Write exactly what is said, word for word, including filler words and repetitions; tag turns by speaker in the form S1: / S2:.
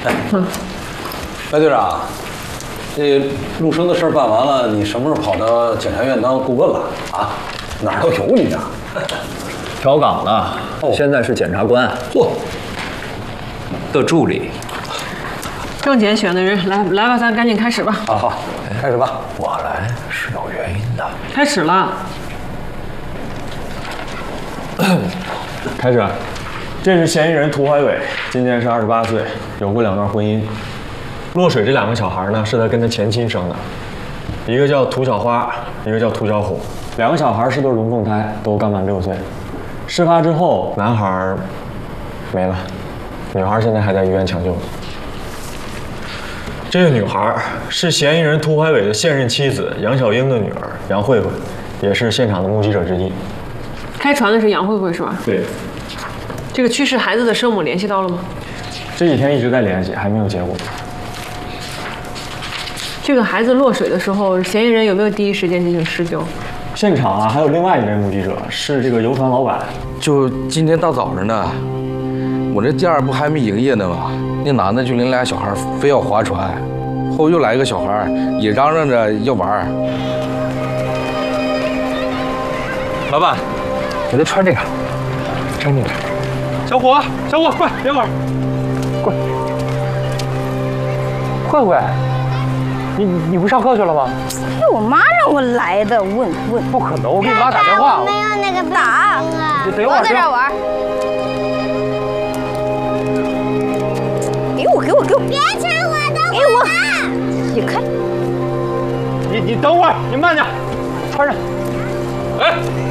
S1: 白队长，这陆生的事办完了，你什么时候跑到检察院当顾问了啊？哪儿都有你呢。
S2: 调岗了，哦、现在是检察官。嚯！的助理。
S3: 郑检选的人，来来吧，咱赶紧开始吧。
S1: 好好，开始吧。
S2: 我来是有原因的。
S3: 开始了。
S4: 开始。这是嫌疑人涂怀伟，今年是二十八岁，有过两段婚姻。落水这两个小孩呢，是他跟他前妻生的，一个叫涂小花，一个叫涂小虎。两个小孩是对龙凤胎，都刚满六岁。事发之后，男孩没了，女孩现在还在医院抢救。这个女孩是嫌疑人涂怀伟的现任妻子杨小英的女儿杨慧慧，也是现场的目击者之一。
S3: 开船的是杨慧慧是吧？
S4: 对。
S3: 这个去世孩子的生母联系到了吗？
S4: 这几天一直在联系，还没有结果。
S3: 这个孩子落水的时候，嫌疑人有没有第一时间进行施救？
S4: 现场啊，还有另外一位目击者，是这个游船老板。
S5: 就今天大早上呢，我这店不还没营业呢吗？那男的就领俩小孩非要划船，后又来一个小孩也嚷嚷着要玩。
S2: 老板，给他穿这个，穿这个。小伙，小伙，快，别玩，过来。慧慧，你你不上课去了吗？
S6: 是我妈让我来的，问问。
S2: 不可能，我给你妈打电话。
S6: 我没有那个打。
S2: 你等会儿。
S6: 我在这玩。给我，给我，给我！别抢我的！给我！你看。
S2: 你你等会儿，你慢点，穿上。哎。